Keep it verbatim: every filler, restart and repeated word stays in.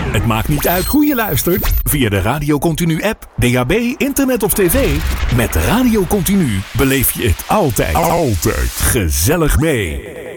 Het maakt niet uit hoe je luistert. Via de Radio Continu app, D A B, internet of tv. Met Radio Continu beleef je het altijd, altijd gezellig mee.